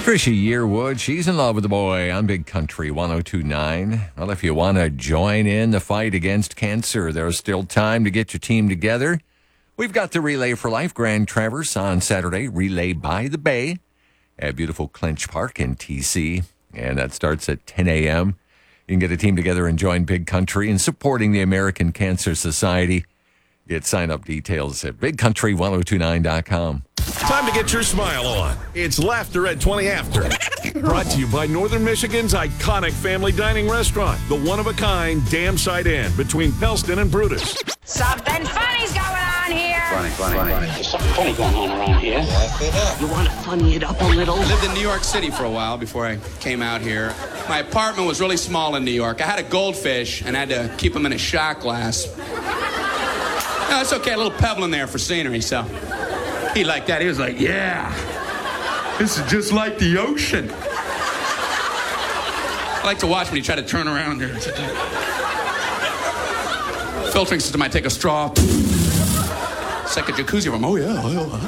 Trisha Yearwood, she's in love with the boy on Big Country 102.9. Well, if you want to join in the fight against cancer, there's still time to get your team together. We've got the Relay for Life Grand Traverse on Saturday, Relay by the Bay at beautiful Clinch Park in TC, and that starts at 10 a.m. You can get a team together and join Big Country in supporting the American Cancer Society. Get sign-up details at bigcountry1029.com. Time to get your smile on. It's Laughter at 20 After. Brought to you by Northern Michigan's iconic family dining restaurant, the one-of-a-kind Dam Side Inn between Pellston and Brutus. Something funny's going on here. Funny. There's something funny going on around here. You want to funny it up a little? I lived in New York City for a while before I came out here. My apartment was really small in New York. I had a goldfish and I had to keep him in a shot glass. No, it's okay, a little pebble in there for scenery, so. He liked that. He was like, yeah, this is just like the ocean. I like to watch when he try to turn around there. Filtering system, I take a straw. It's like a jacuzzi room. Oh, yeah.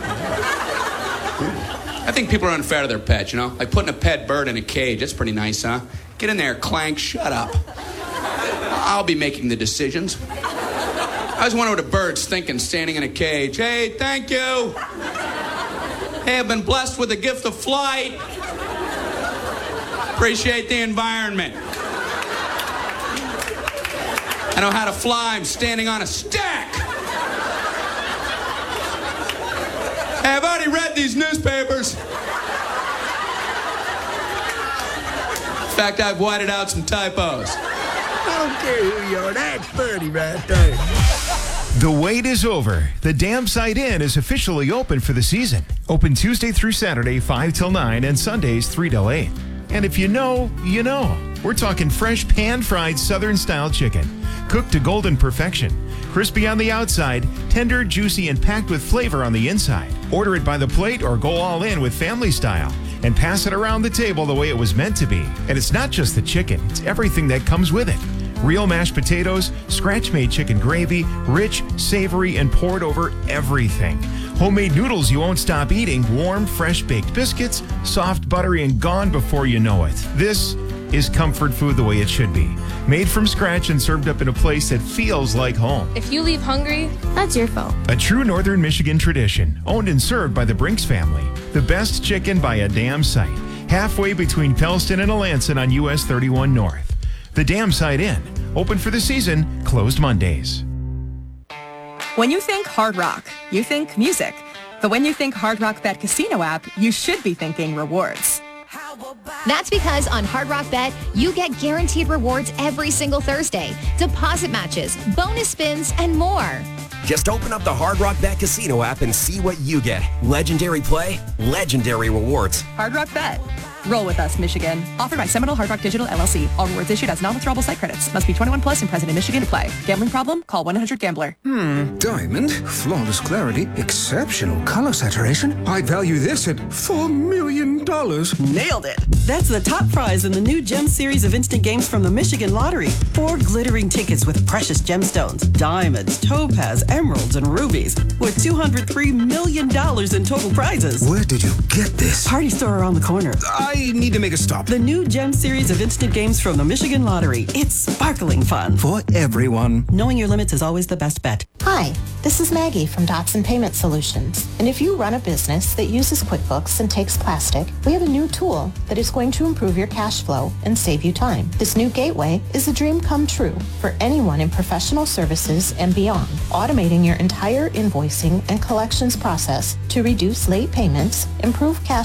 I think people are unfair to their pets, you know? Like putting a pet bird in a cage. That's pretty nice, huh? Get in there, Clank, shut up. I'll be making the decisions. I was wondering what a bird's thinking standing in a cage. Hey, thank you. Hey, I've been blessed with the gift of flight. Appreciate the environment. I know how to fly. I'm standing on a stack. Hey, I've already read these newspapers. In fact, I've whited out some typos. I don't care who you are. That's funny right there. The wait is over. The Dam Side Inn is officially open for the season. Open Tuesday through Saturday, 5 till 9, and Sundays, 3 till 8. And if you know, you know. We're talking fresh pan-fried Southern-style chicken, cooked to golden perfection. Crispy on the outside, tender, juicy, and packed with flavor on the inside. Order it by the plate or go all in with family style. And pass it around the table the way it was meant to be. And it's not just the chicken, it's everything that comes with it. Real mashed potatoes, scratch-made chicken gravy, rich, savory, and poured over everything. Homemade noodles you won't stop eating, warm, fresh-baked biscuits, soft, buttery, and gone before you know it. This is comfort food the way it should be. Made from scratch and served up in a place that feels like home. If you leave hungry, that's your fault. A true Northern Michigan tradition, owned and served by the Brinks family. The best chicken by a damn sight. Halfway between Pellston and Alanson on US 31 North. The Dam Side Inn, open for the season, closed Mondays. When you think Hard Rock, you think music. But when you think Hard Rock Bet Casino app, you should be thinking rewards. That's because on Hard Rock Bet, you get guaranteed rewards every single Thursday, deposit matches, bonus spins, and more. Just open up the Hard Rock Bet Casino app and see what you get. Legendary play, legendary rewards. Hard Rock Bet. Roll with us, Michigan. Offered by Seminole Hard Rock Digital LLC. All rewards issued as non-withdrawable site credits. Must be 21 plus and present in Michigan to play. Gambling problem? Call 1-800-GAMBLER. Diamond, flawless clarity, exceptional color saturation. I'd value this at $4 million. Nailed it. That's the top prize in the new Gem series of instant games from the Michigan Lottery. 4 glittering tickets with precious gemstones, diamonds, topaz, emeralds, and rubies, with $203 million in total prizes. Where did you get this? Party store around the corner. I need to make a stop. The new Gem series of instant games from the Michigan Lottery. It's sparkling fun. For everyone. Knowing your limits is always the best bet. Hi, this is Maggie from Dotson Payment Solutions. And if you run a business that uses QuickBooks and takes plastic, we have a new tool that is going to improve your cash flow and save you time. This new gateway is a dream come true for anyone in professional services and beyond, automating your entire invoicing and collections process to reduce late payments, improve cash